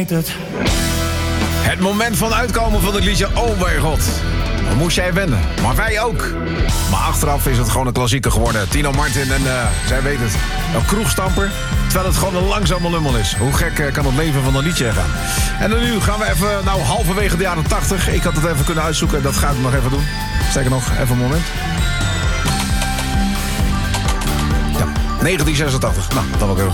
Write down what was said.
Het moment van uitkomen van het liedje Oh mijn god. Dan moest jij wennen, maar wij ook. Maar achteraf is het gewoon een klassieker geworden. Tino Martin en zij weet het. Een kroegstamper, terwijl het gewoon een langzame lummel is. Hoe gek kan het leven van een liedje gaan. En dan nu gaan we even, halverwege de jaren 80. Ik had het even kunnen uitzoeken, dat ga ik nog even doen. Sterker nog, even een moment. Ja, 1986. Nou, dat wil ik even.